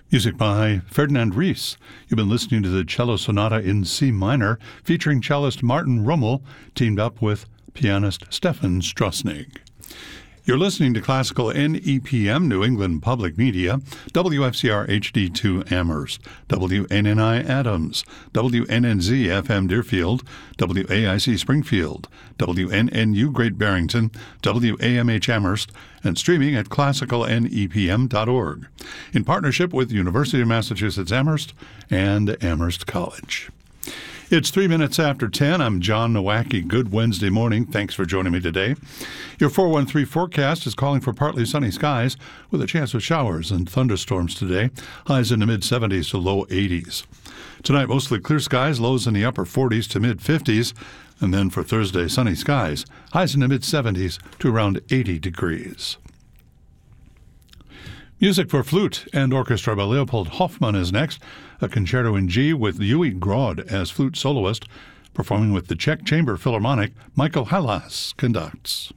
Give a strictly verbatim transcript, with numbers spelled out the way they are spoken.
Music by Ferdinand Ries. You've been listening to the Cello Sonata in C minor, featuring cellist Martin Rummel, teamed up with pianist Stefan Strosnig. You're listening to Classical N E P M, New England Public Media, W F C R H D two Amherst, W N N I Adams, W N N Z F M Deerfield, W A I C Springfield, W N N U Great Barrington, W A M H Amherst, and streaming at classical N E P M dot org, in partnership with University of Massachusetts Amherst and Amherst College. It's three minutes after ten. I'm John Nowacki. Good Wednesday morning. Thanks for joining me today. Your four one three forecast is calling for partly sunny skies with a chance of showers and thunderstorms today. Highs in the mid-seventies to low eighties. Tonight, mostly clear skies, lows in the upper forties to mid-fifties. And then for Thursday, sunny skies, highs in the mid-seventies to around eighty degrees. Music for flute and orchestra by Leopold Hoffmann is next. A concerto in G with Yui Grod as flute soloist. Performing with the Czech Chamber Philharmonic, Michael Halas conducts.